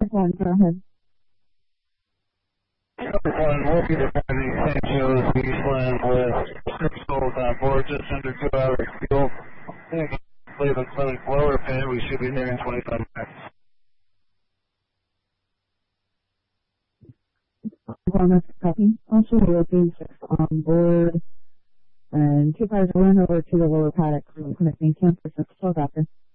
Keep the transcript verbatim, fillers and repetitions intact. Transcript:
One, go ahead. One, we'll be departing Saint Joe's Eastland with six souls on board, just under two hours fuel. Leave a clinic lower pin. We should be there in twenty-five minutes. One, copy. Also, we'll be six on board. And two cars run over to the lower paddock from connecting camp for six twelve after.